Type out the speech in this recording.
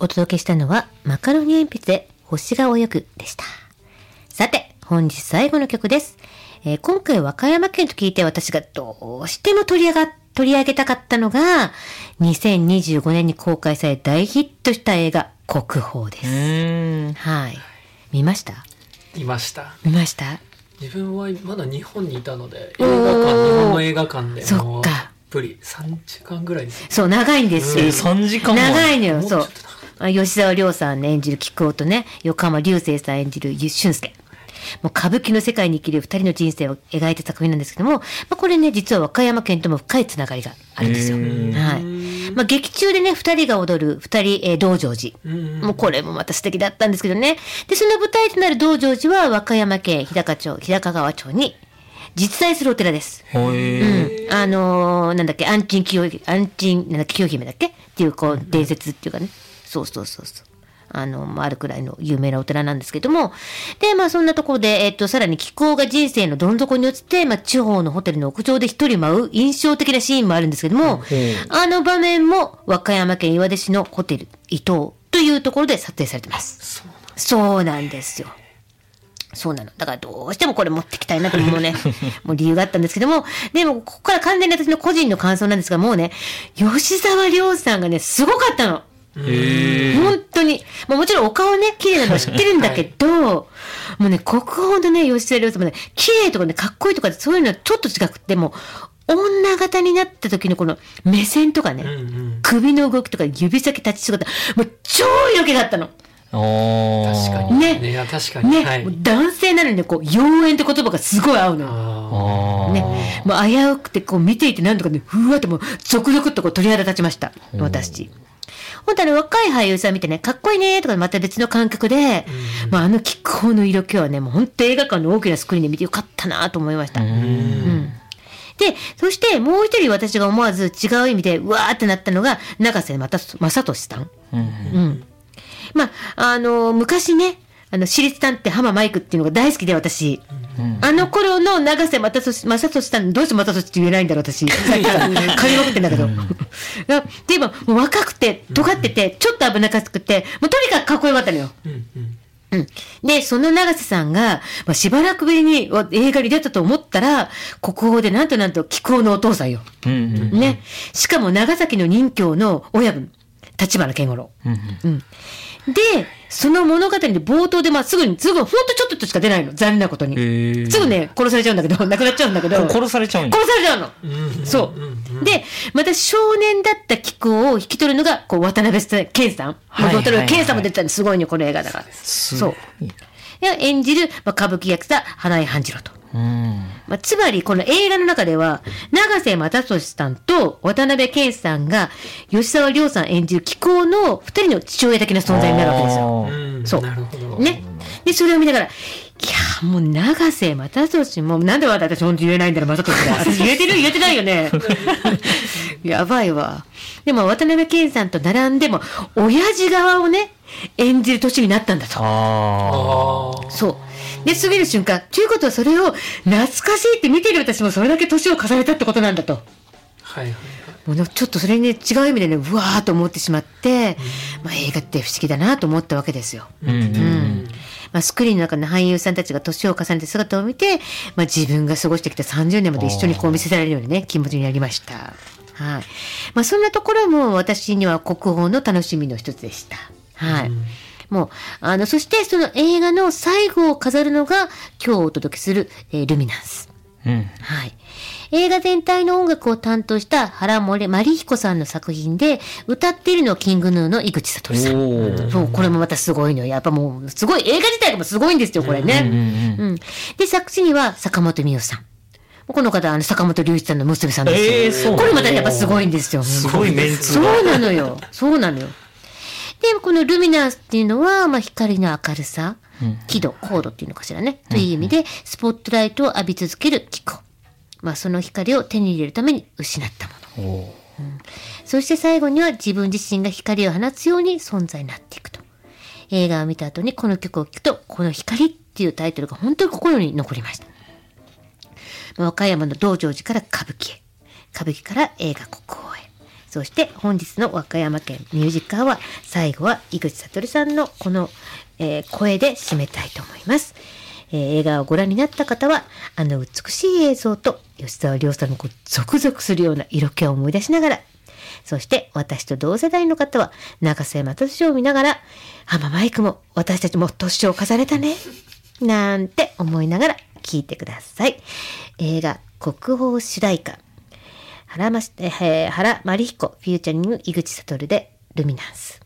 お届けしたのはマカロニ鉛筆で星が泳ぐでした。さて、本日最後の曲です。今回和歌山県と聞いて私がどうしても取り上げたかったのが、2025年に公開され大ヒットした映画、国宝です。はい。見ました？ 見ました。 見ました？ 自分はまだ日本にいたので、日本の映画館でもうたっぷり3時間ぐらいですよ。 そう、長いんですよ。 3時間も長いのよ、そう。吉沢亮さん演じる菊男とね、横浜流星さん演じる俊介。もう歌舞伎の世界に生きる二人の人生を描いた作品なんですけども、これね、実は和歌山県とも深いつながりがあるんですよ。はい。劇中でね、二人が踊る二人、道成寺。もうこれもまた素敵だったんですけどね。で、その舞台となる道成寺は和歌山県日高川町に実在するお寺です。なんだっけ、安珍清姫だっけっていう、伝説っていうかね。そう。あるくらいの有名なお寺なんですけども。で、そんなところで、さらに気候が人生のどん底に落ちて、地方のホテルの屋上で一人舞う印象的なシーンもあるんですけども、あの場面も和歌山県岩出市のホテル伊東というところで撮影されてます。そうなんですよ。そうなの。だからどうしてもこれ持ってきたいなともうね、もう理由があったんですけども、でもここから完全に私の個人の感想なんですが、もうね、吉沢亮さんがね、すごかったの。本当に。もちろんお顔ね、綺麗なのは知ってるんだけど、もうね、国宝のね、吉沢亮さんもね、綺麗とかね、かっこいいとかそういうのはちょっと違くて、も女型になった時のこの目線とかね、首の動きとか指先立ち姿、もう超色気があったの。 確かに。ね。確かに。 ね、はい、男性なのにね、妖艶って言葉がすごい合うの。ね。もう危うくて、見ていてなんとかね、ふわってもう、続々と鳥肌立ちました。私。本当若い俳優さん見てね、かっこいいねとかまた別の感覚で、あの気候の色気はね、もう本当映画館の大きなスクリーンで見てよかったなと思いました。で、そしてもう一人私が思わず違う意味で、うわーってなったのが、永瀬正敏さん。昔ね、私立探偵浜マイクっていうのが大好きで、私。あの頃の永瀬正敏さん、どうして正敏って言えないんだろう、私。さっきから噛みまくってんだけど。でも、もう若くて、尖ってて、ちょっと危なっかしくて、もうとにかくかっこよかったのよ。で、その永瀬さんが、しばらくぶりに映画に出たと思ったら、国宝でなんと気候のお父さんよ。ね。しかも長崎の任侠の親分、立花健五郎。で、その物語で冒頭で、すぐほんとちょっとしか出ないの。残念なことに。すぐね、殺されちゃうんだけど、亡くなっちゃうんだけど。 殺されちゃうの。 そう。で、また少年だった気候を引き取るのが、渡辺謙さん。渡辺謙さんも出てたんですごいね、この映画だから。そう。演じる、歌舞伎役者、花井半次郎と。つまりこの映画の中では永瀬正敏さんと渡辺謙さんが吉沢亮さん演じる気候の二人の父親的な存在になるわけですよ。そう。なるほど。ね。で、それを見ながら、いや、もう永瀬正敏も、なんで私本当に言えないんだろう、正敏が。私言えてないよね。やばいわ。でも渡辺謙さんと並んでも、親父側をね、演じる年になったんだと。そう。で、過ぎる瞬間。ということはそれを懐かしいって見てる私もそれだけ年を重ねたってことなんだと。もうちょっとそれに、違う意味でね、うわーと思ってしまって、映画って不思議だなと思ったわけですよ。スクリーンの中の俳優さんたちが年を重ねて姿を見て、自分が過ごしてきた30年まで一緒に見せられるようにね、気持ちになりました。はい。そんなところも私には国宝の楽しみの一つでした。はい。もう、そしてその映画の最後を飾るのが今日お届けする、ルミナンス。はい。映画全体の音楽を担当した原森真理彦さんの作品で、歌っているのはキングヌーの井口悟さん。そう、これもまたすごいのよ。やっぱもう、すごい、映画自体がもすごいんですよ、これね。で、作詞には坂本美代さん。この方、坂本龍一さんの娘さんですよ。これまたやっぱすごいんですよ。 すごいメンツ。 そうなのよ。で、このルミナンスっていうのは、光の明るさ、輝度、高度っていうのかしらね。という意味で、スポットライトを浴び続ける気候。その光を手に入れるために失ったもの。そして最後には自分自身が光を放つように存在になっていくと。映画を見た後にこの曲を聴くと、この光っていうタイトルが本当に心に残りました。和歌山の道成寺から歌舞伎へ。歌舞伎から映画国宝へ。 そして本日の和歌山県ミュージックアワー、最後は井口悟さんのこの、声で締めたいと思います。映画をご覧になった方は、あの美しい映像と吉沢亮さんのゾクゾクするような色気を思い出しながら、そして私と同世代の方は永瀬正敏を見ながら、マイクも私たちも年を重ねたねなんて思いながら聴いてください。映画国宝主題歌、原真理彦フューチャリング井口悟でルミナンス。